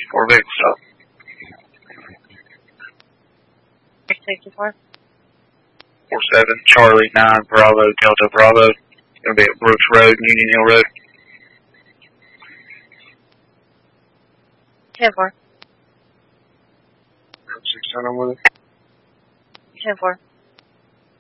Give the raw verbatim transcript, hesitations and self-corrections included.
Four vehicle stop. sixty-four. Four seven Charlie nine Bravo Delta Bravo. Gonna be at Brooks Road, Union Hill Road. ten four. Six hundred with it. ten four.